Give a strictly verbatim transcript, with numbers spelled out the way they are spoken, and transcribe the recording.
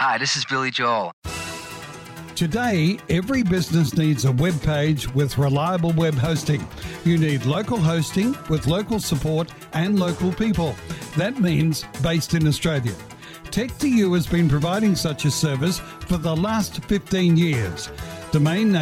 Hi, this is Billy Joel. Today, every business needs a web page with reliable web hosting. You need local hosting with local support and local people. That means based in Australia. tech two u has been providing such a service for the last fifteen years. Domain